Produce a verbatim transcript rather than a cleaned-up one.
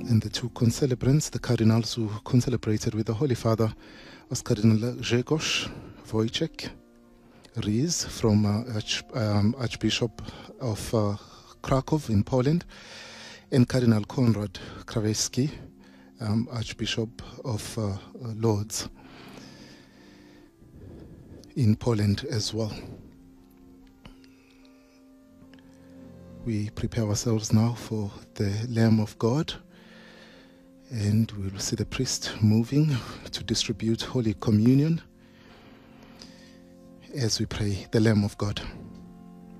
and the two concelebrants, the cardinals who concelebrated with the Holy Father, was Cardinal Grzegorz Wojciech Ries from uh, Arch, um, Archbishop of uh, Krakow in Poland, and Cardinal Konrad Krajewski, um, Archbishop of uh, Lodz in Poland as well. We prepare ourselves now for the Lamb of God, and we will see the priest moving to distribute Holy Communion as we pray the Lamb of God.